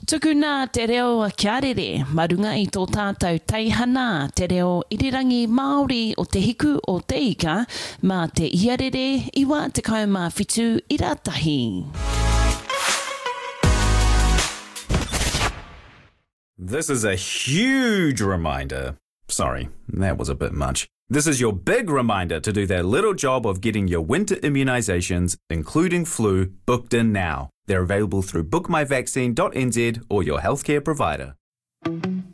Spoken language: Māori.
Tuku nā te reo a kia rere, marunga I tō tātou teihana, te reo irirangi Māori o te hiku o te ika, mā te iarere, iwa te kaumawhitu I rātahi. This is a huge reminder. Sorry, that was a bit much. This is your big reminder to do that little job of getting your winter immunisations, including flu, booked in now. They're available through bookmyvaccine.nz or your healthcare provider.